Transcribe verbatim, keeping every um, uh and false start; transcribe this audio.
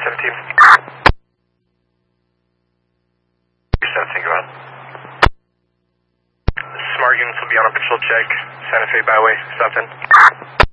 seventeen. seventeen, go ahead. Smart units will be on a patrol check, Santa Fe Byway, south end.